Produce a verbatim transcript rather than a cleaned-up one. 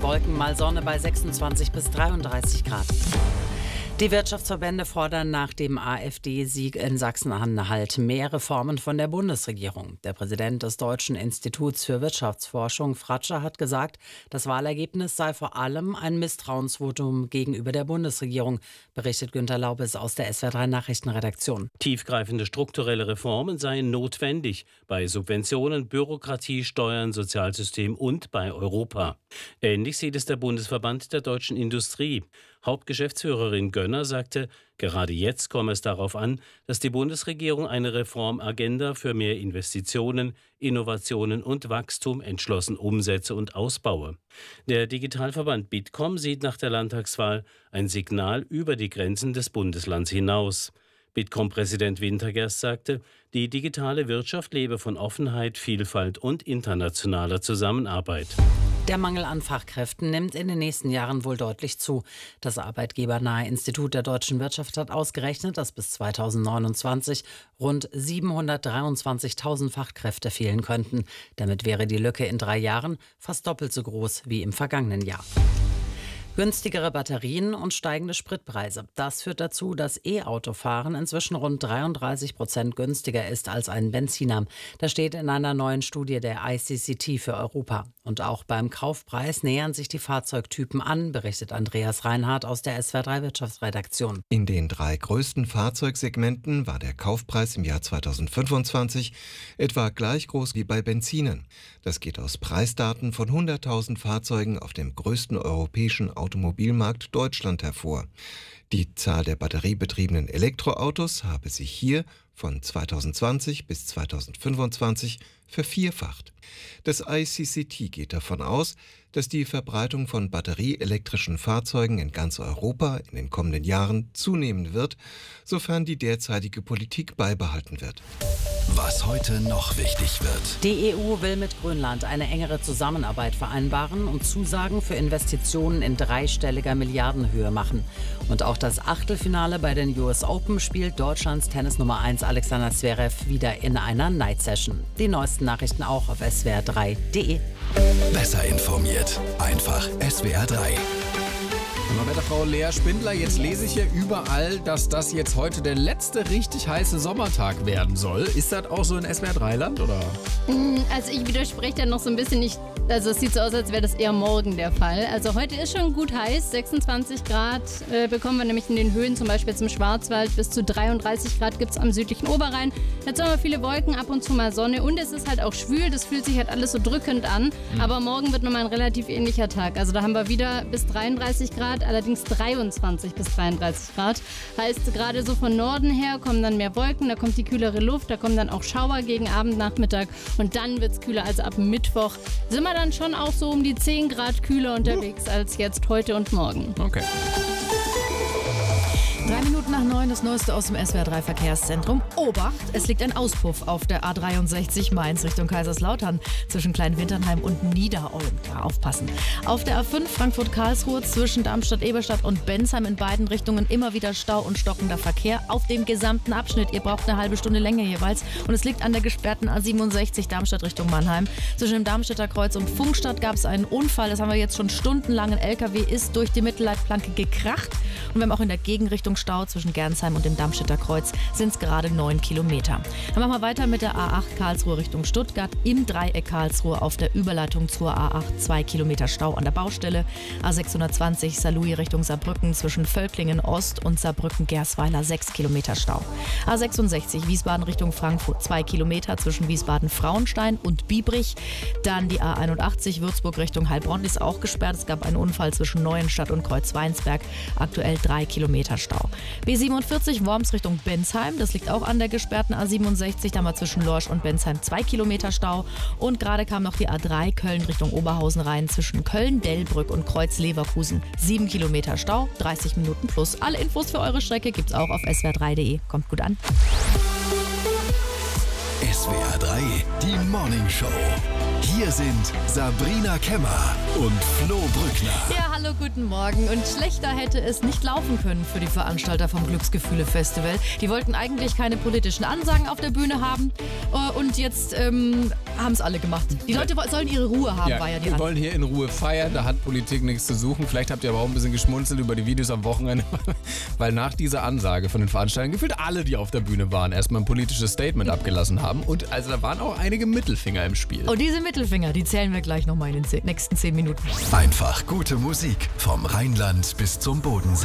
Wolken mal Sonne bei sechsundzwanzig bis dreiunddreißig Grad. Die Wirtschaftsverbände fordern nach dem AfD-Sieg in Sachsen-Anhalt mehr Reformen von der Bundesregierung. Der Präsident des Deutschen Instituts für Wirtschaftsforschung, Fratscher, hat gesagt, das Wahlergebnis sei vor allem ein Misstrauensvotum gegenüber der Bundesregierung, berichtet Günter Laubes aus der S W R drei Nachrichtenredaktion. Tiefgreifende strukturelle Reformen seien notwendig bei Subventionen, Bürokratie, Steuern, Sozialsystem und bei Europa. Ähnlich sieht es der Bundesverband der deutschen Industrie. Hauptgeschäftsführerin Gönner sagte, gerade jetzt komme es darauf an, dass die Bundesregierung eine Reformagenda für mehr Investitionen, Innovationen und Wachstum entschlossen umsetze und ausbaue. Der Digitalverband Bitkom sieht nach der Landtagswahl ein Signal über die Grenzen des Bundeslands hinaus. Bitkom-Präsident Wintergerst sagte, die digitale Wirtschaft lebe von Offenheit, Vielfalt und internationaler Zusammenarbeit. Der Mangel an Fachkräften nimmt in den nächsten Jahren wohl deutlich zu. Das arbeitgebernahe Institut der deutschen Wirtschaft hat ausgerechnet, dass bis zweitausendneunundzwanzig rund siebenhundertdreiundzwanzigtausend Fachkräfte fehlen könnten. Damit wäre die Lücke in drei Jahren fast doppelt so groß wie im vergangenen Jahr. Günstigere Batterien und steigende Spritpreise. Das führt dazu, dass E-Autofahren inzwischen rund dreiunddreißig Prozent günstiger ist als ein Benziner. Das steht in einer neuen Studie der I C C T für Europa. Und auch beim Kaufpreis nähern sich die Fahrzeugtypen an, berichtet Andreas Reinhardt aus der S W R drei Wirtschaftsredaktion. In den drei größten Fahrzeugsegmenten war der Kaufpreis im Jahr zweitausendfünfundzwanzig etwa gleich groß wie bei Benzinern. Das geht aus Preisdaten von hunderttausend Fahrzeugen auf dem größten europäischen Automobilmarkt Deutschland hervor. Die Zahl der batteriebetriebenen Elektroautos habe sich hier von zweitausendzwanzig bis zweitausendfünfundzwanzig vervierfacht. Das I C C T geht davon aus, dass die Verbreitung von batterieelektrischen Fahrzeugen in ganz Europa in den kommenden Jahren zunehmen wird, sofern die derzeitige Politik beibehalten wird. Was heute noch wichtig wird. Die E U will mit Grönland eine engere Zusammenarbeit vereinbaren und Zusagen für Investitionen in dreistelliger Milliardenhöhe machen. Und auch das Achtelfinale bei den U S Open spielt Deutschlands Tennis Nummer eins Alexander Zverev wieder in einer Night Session. Die neuesten Nachrichten auch auf S W R drei punkt de. Besser informiert. Einfach S W R drei. Wetterfrau Lea Spindler, jetzt lese ich hier überall, dass das jetzt heute der letzte richtig heiße Sommertag werden soll. Ist das auch so in S W R drei Land, oder? Also ich widerspreche da noch so ein bisschen nicht. Also es sieht so aus, als wäre das eher morgen der Fall. Also heute ist schon gut heiß, sechsundzwanzig Grad äh, bekommen wir nämlich in den Höhen, zum Beispiel jetzt im Schwarzwald, bis zu dreiunddreißig Grad gibt es am südlichen Oberrhein. Jetzt haben wir viele Wolken, ab und zu mal Sonne und es ist halt auch schwül, das fühlt sich halt alles so drückend an. Mhm. Aber morgen wird nochmal ein relativ ähnlicher Tag. Also da haben wir wieder bis dreiunddreißig Grad, allerdings dreiundzwanzig bis dreiunddreißig Grad. Heißt, gerade so von Norden her kommen dann mehr Wolken, da kommt die kühlere Luft, da kommen dann auch Schauer gegen Abend, Nachmittag und dann wird es kühler, also ab Mittwoch sind wir dann schon auch so um die zehn Grad kühler unterwegs als jetzt heute und morgen. Okay. Drei Minuten nach neun, das Neueste aus dem S W R drei Verkehrszentrum. Obacht, es liegt ein Auspuff auf der A dreiundsechzig Mainz Richtung Kaiserslautern zwischen Kleinwinternheim und Niederolm. Da aufpassen. Auf der A fünf Frankfurt-Karlsruhe zwischen Darmstadt-Eberstadt und Bensheim in beiden Richtungen immer wieder Stau und stockender Verkehr auf dem gesamten Abschnitt. Ihr braucht eine halbe Stunde Länge jeweils. Und es liegt an der gesperrten A siebenundsechzig Darmstadt Richtung Mannheim. Zwischen dem Darmstädter Kreuz und Funkstadt gab es einen Unfall. Das haben wir jetzt schon stundenlang. Ein L K W ist durch die Mittelleitplanke gekracht. Und wir haben auch in der Gegenrichtung Stau zwischen Gernsheim und dem Darmstädter Kreuz sind es gerade neun Kilometer. Dann machen wir weiter mit der A acht Karlsruhe Richtung Stuttgart. Im Dreieck Karlsruhe auf der Überleitung zur A acht zwei Kilometer Stau an der Baustelle. A sechshundertzwanzig Saarlouis Richtung Saarbrücken zwischen Völklingen Ost und Saarbrücken-Gersweiler sechs Kilometer Stau. A sechsundsechzig Wiesbaden Richtung Frankfurt zwei Kilometer zwischen Wiesbaden-Frauenstein und Biebrich. Dann die A einundachtzig Würzburg Richtung Heilbronn ist auch gesperrt. Es gab einen Unfall zwischen Neuenstadt und Kreuzweinsberg. Aktuell drei Kilometer Stau. B siebenundvierzig Worms Richtung Bensheim, das liegt auch an der gesperrten A siebenundsechzig, da haben wir zwischen Lorsch und Bensheim zwei Kilometer Stau. Und gerade kam noch die A drei Köln Richtung Oberhausen rein, zwischen Köln, Delbrück und Kreuz-Leverkusen. sieben Kilometer Stau, dreißig Minuten plus. Alle Infos für eure Strecke gibt's auch auf S W R drei punkt de. Kommt gut an. S W R drei, die Morning Show. Hier sind Sabrina Kemmer und Flo Brückner. Ja, hallo, guten Morgen. Und schlechter hätte es nicht laufen können für die Veranstalter vom Glücksgefühle-Festival. Die wollten eigentlich keine politischen Ansagen auf der Bühne haben. Und jetzt ähm, haben es alle gemacht. Die Leute sollen ihre Ruhe haben, Ja, war ja die wir Antwort. wollen hier in Ruhe feiern, da hat Politik nichts zu suchen. Vielleicht habt ihr aber auch ein bisschen geschmunzelt über die Videos am Wochenende, weil nach dieser Ansage von den Veranstaltern gefühlt alle, die auf der Bühne waren, erstmal ein politisches Statement abgelassen haben. Und also da waren auch einige Mittelfinger im Spiel. Und diese Mittelfinger, die zählen wir gleich nochmal in den zehn, nächsten zehn Minuten. Einfach gute Musik vom Rheinland bis zum Bodensee.